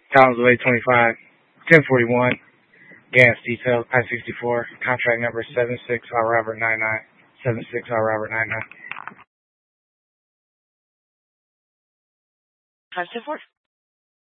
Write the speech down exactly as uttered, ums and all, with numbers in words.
Collins Way twenty-five, ten forty-one, gas detail, I sixty-four, contract number seven six R Robert nine nine, seven six R Robert nine nine. five two four.